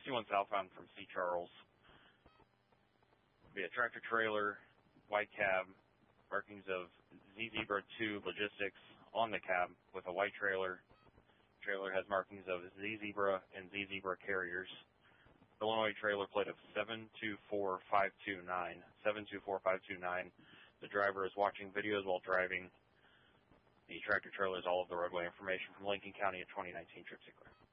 61 southbound from C. Charles. Be a tractor trailer, white cab, markings of Z Zebra 2 Logistics on the cab with a white trailer. Trailer has markings of Z Zebra and Z Zebra carriers. Illinois trailer plate of 724529. 724529. The driver is watching videos while driving. The tractor trailer is all of the roadway information from Lincoln County at 2019 Trip Seeker.